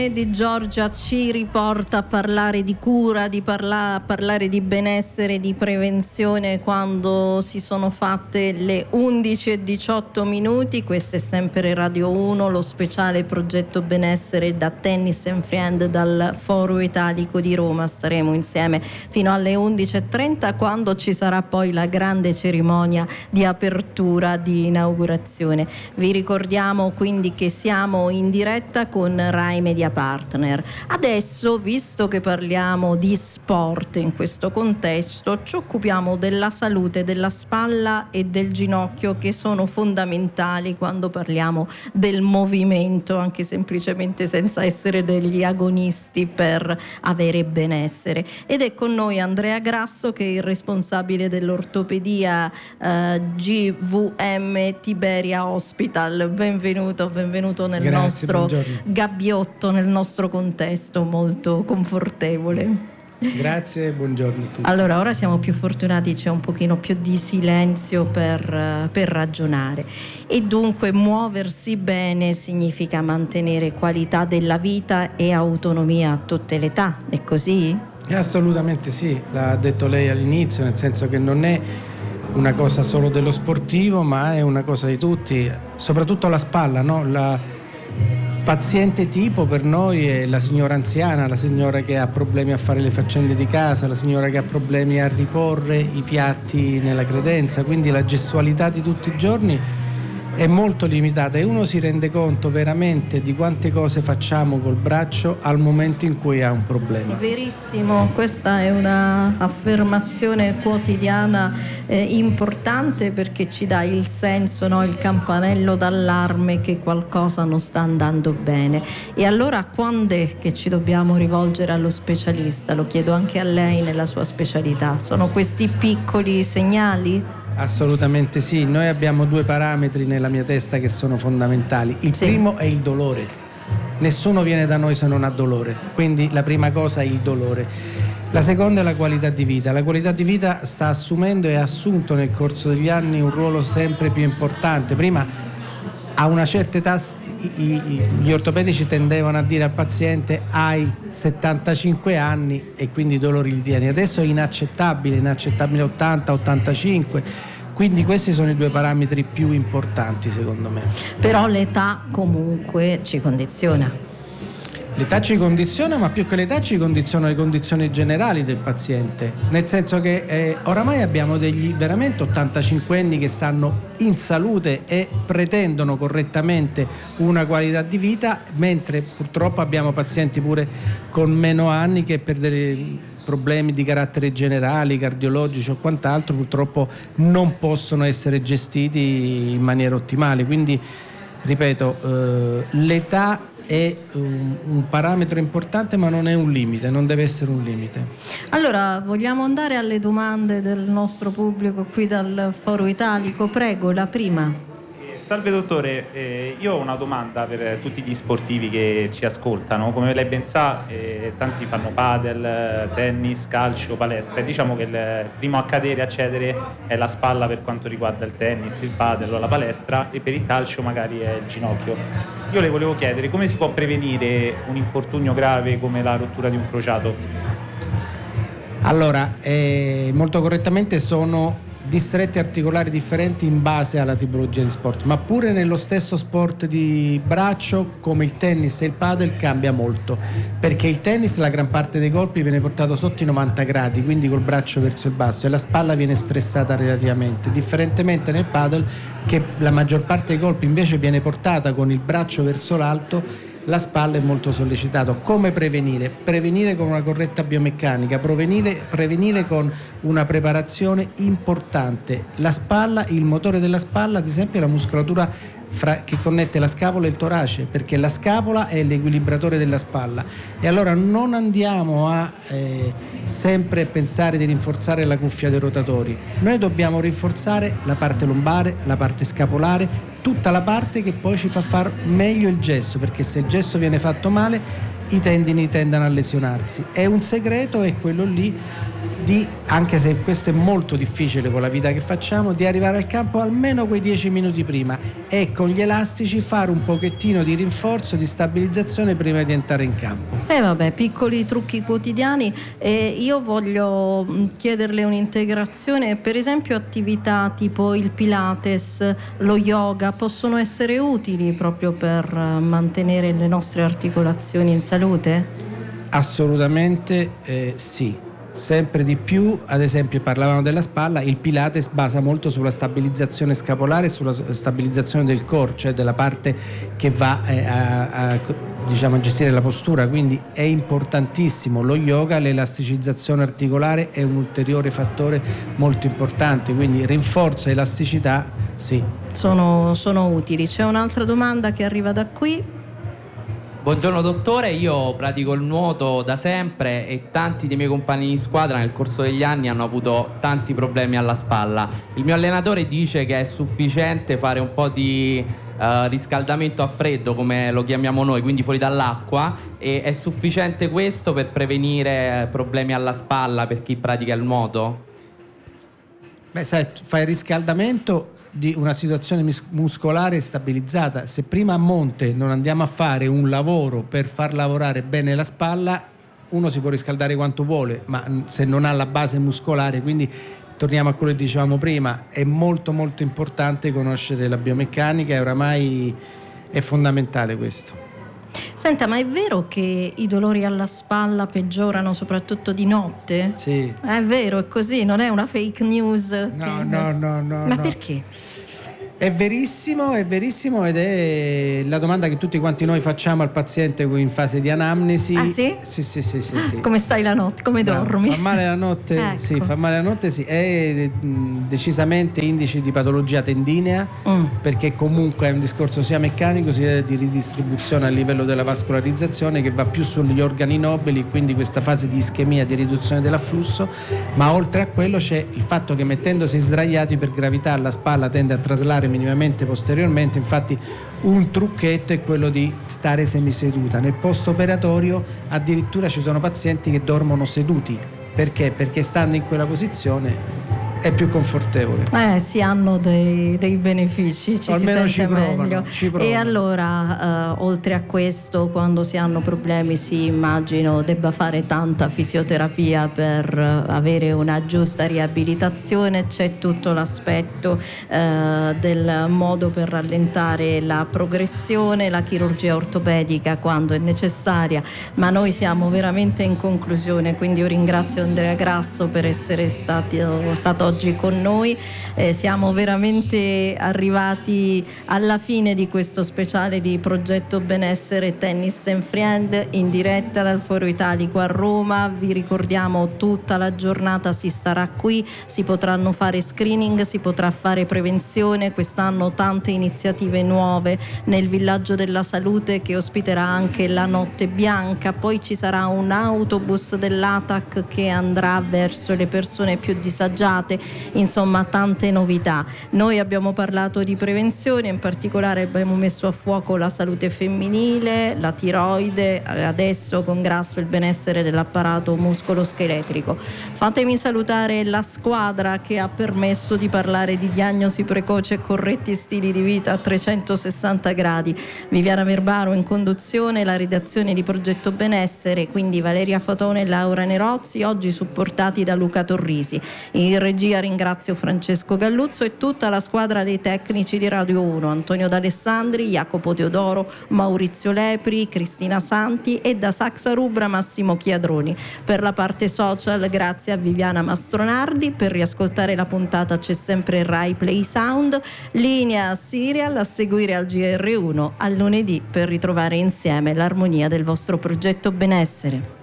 Di Giorgia ci riporta a parlare di cura, a parlare di benessere, di prevenzione quando si sono fatte le 11:18. Questa è sempre Radio 1, lo speciale progetto benessere da Tennis & Friend dal Foro Italico di Roma. Staremo insieme fino alle 11:30 quando ci sarà poi la grande cerimonia di apertura, di inaugurazione. Vi ricordiamo quindi che siamo in diretta con Rai Media Partner. Adesso, visto che parliamo di sport in questo contesto, ci occupiamo della salute della spalla e del ginocchio, che sono fondamentali quando parliamo del movimento, anche semplicemente senza essere degli agonisti, per avere benessere. Ed è con noi Andrea Grasso, che è il responsabile dell'ortopedia GVM Tiberia Hospital. Benvenuto nel nostro gabbiotto, nel nostro contesto molto confortevole. Grazie, buongiorno a tutti. Allora, ora siamo più fortunati, c'è un pochino più di silenzio per ragionare, e dunque muoversi bene significa mantenere qualità della vita e autonomia a tutte le età, è così? Assolutamente sì, l'ha detto lei all'inizio, nel senso che non è una cosa solo dello sportivo, ma è una cosa di tutti, soprattutto la spalla, no? La paziente tipo per noi è la signora anziana, la signora che ha problemi a fare le faccende di casa, la signora che ha problemi a riporre i piatti nella credenza, quindi la gestualità di tutti i giorni è molto limitata e uno si rende conto veramente di quante cose facciamo col braccio al momento in cui ha un problema. Verissimo, questa è una affermazione quotidiana importante, perché ci dà il senso, no? Il campanello d'allarme che qualcosa non sta andando bene. E allora quando è che ci dobbiamo rivolgere allo specialista? Lo chiedo anche a lei nella sua specialità. Sono questi piccoli segnali? Assolutamente sì, noi abbiamo due parametri nella mia testa che sono fondamentali. Il primo è il dolore. Nessuno viene da noi se non ha dolore, quindi la prima cosa è il dolore. La seconda è la qualità di vita. La qualità di vita sta assumendo e ha assunto nel corso degli anni un ruolo sempre più importante. Prima, a una certa età, gli ortopedici tendevano a dire al paziente: hai 75 anni e quindi i dolori li tieni. Adesso è inaccettabile 80, 85. Quindi questi sono i due parametri più importanti secondo me. Però l'età comunque ci condiziona. L'età ci condiziona, ma più che l'età ci condizionano le condizioni generali del paziente, nel senso che oramai abbiamo degli veramente 85enni che stanno in salute e pretendono correttamente una qualità di vita, mentre purtroppo abbiamo pazienti pure con meno anni che per dei problemi di carattere generali, cardiologici o quant'altro, purtroppo non possono essere gestiti in maniera ottimale. Quindi, ripeto, l'età è un parametro importante, ma non è un limite, non deve essere un limite. Allora, vogliamo andare alle domande del nostro pubblico qui dal Foro Italico. Prego, la prima. Salve dottore, io ho una domanda per tutti gli sportivi che ci ascoltano. Come lei ben sa, tanti fanno padel, tennis, calcio, palestra, e diciamo che il primo a cadere, a cedere, è la spalla per quanto riguarda il tennis, il padel o la palestra, e per il calcio magari è il ginocchio. Io le volevo chiedere come si può prevenire un infortunio grave come la rottura di un crociato? Allora, molto correttamente sono distretti articolari differenti in base alla tipologia di sport, ma pure nello stesso sport di braccio come il tennis e il padel cambia molto, perché il tennis la gran parte dei colpi viene portato sotto i 90 gradi, quindi col braccio verso il basso, e la spalla viene stressata relativamente, differentemente nel padel, che la maggior parte dei colpi invece viene portata con il braccio verso l'alto. La spalla è molto sollecitata. Come prevenire? Prevenire con una corretta biomeccanica, prevenire con una preparazione importante. La spalla, il motore della spalla, ad esempio, è la muscolatura che connette la scapola e il torace, perché la scapola è l'equilibratore della spalla, e allora non andiamo a sempre pensare di rinforzare la cuffia dei rotatori. Noi dobbiamo rinforzare la parte lombare, la parte scapolare, tutta la parte che poi ci fa far meglio il gesto, perché se il gesto viene fatto male i tendini tendono a lesionarsi. È un segreto, è quello lì anche se questo è molto difficile con la vita che facciamo, di arrivare al campo almeno quei 10 minuti prima e con gli elastici fare un pochettino di rinforzo, di stabilizzazione prima di entrare in campo. Vabbè, piccoli trucchi quotidiani. Io voglio chiederle un'integrazione, per esempio attività tipo il Pilates, lo yoga possono essere utili proprio per mantenere le nostre articolazioni in salute? Assolutamente sì. Sempre di più, ad esempio parlavamo della spalla, il Pilates basa molto sulla stabilizzazione scapolare e sulla stabilizzazione del core, cioè della parte che va a gestire la postura, quindi è importantissimo. Lo yoga, l'elasticizzazione articolare è un ulteriore fattore molto importante, quindi rinforzo e elasticità sì. Sono utili. C'è un'altra domanda che arriva da qui. Buongiorno dottore, io pratico il nuoto da sempre e tanti dei miei compagni di squadra nel corso degli anni hanno avuto tanti problemi alla spalla. Il mio allenatore dice che è sufficiente fare un po' di riscaldamento a freddo, come lo chiamiamo noi, quindi fuori dall'acqua, e è sufficiente questo per prevenire problemi alla spalla per chi pratica il nuoto? Beh, sai, fai il riscaldamento di una situazione muscolare stabilizzata. Se prima a monte non andiamo a fare un lavoro per far lavorare bene la spalla, uno si può riscaldare quanto vuole, ma se non ha la base muscolare, quindi torniamo a quello che dicevamo prima, è molto molto importante conoscere la biomeccanica e oramai è fondamentale questo. Senta, ma è vero che i dolori alla spalla peggiorano soprattutto di notte? Sì. È vero, è così, non è una fake news? No. Ma perché? È verissimo ed è la domanda che tutti quanti noi facciamo al paziente in fase di anamnesi. Ah sì? Sì. Come stai la notte? Come dormi? Fa male la notte? Ecco. Sì, fa male la notte, sì. È decisamente indice di patologia tendinea, perché comunque è un discorso sia meccanico sia di ridistribuzione a livello della vascolarizzazione che va più sugli organi nobili, quindi questa fase di ischemia, di riduzione dell'afflusso, ma oltre a quello c'è il fatto che mettendosi sdraiati per gravità la spalla tende a traslare minimamente posteriormente. Infatti un trucchetto è quello di stare semiseduta. Nel post operatorio addirittura ci sono pazienti che dormono seduti. Perché? Perché stando in quella posizione è più confortevole. Si hanno dei benefici, almeno si sente meglio. Ci provano. E allora, oltre a questo, quando si hanno problemi, immagino debba fare tanta fisioterapia per avere una giusta riabilitazione. C'è tutto l'aspetto del modo per rallentare la progressione, la chirurgia ortopedica quando è necessaria, ma noi siamo veramente in conclusione, quindi io ringrazio Andrea Grasso per essere stato oggi con noi. Siamo veramente arrivati alla fine di questo speciale di Progetto Benessere Tennis and Friend in diretta dal Foro Italico a Roma. Vi ricordiamo tutta la giornata si starà qui, si potranno fare screening, si potrà fare prevenzione. Quest'anno tante iniziative nuove nel Villaggio della Salute che ospiterà anche la Notte Bianca, poi ci sarà un autobus dell'ATAC che andrà verso le persone più disagiate, insomma tante novità. Noi abbiamo parlato di prevenzione, in particolare abbiamo messo a fuoco la salute femminile, la tiroide, adesso con Grasso il benessere dell'apparato muscoloscheletrico. Fatemi salutare la squadra che ha permesso di parlare di diagnosi precoce e corretti stili di vita a 360 gradi. Viviana Verbaro in conduzione, la redazione di Progetto Benessere, quindi Valeria Fatone e Laura Nerozzi, oggi supportati da Luca Torrisi. In regia ringrazio Francesco Galluzzo e tutta la squadra dei tecnici di Radio 1, Antonio D'Alessandri, Jacopo Teodoro, Maurizio Lepri, Cristina Santi e da Saxa Rubra Massimo Chiadroni. Per la parte social grazie a Viviana Mastronardi. Per riascoltare la puntata c'è sempre Rai Play Sound, linea Serial, a seguire al GR1 al lunedì per ritrovare insieme l'armonia del vostro progetto benessere.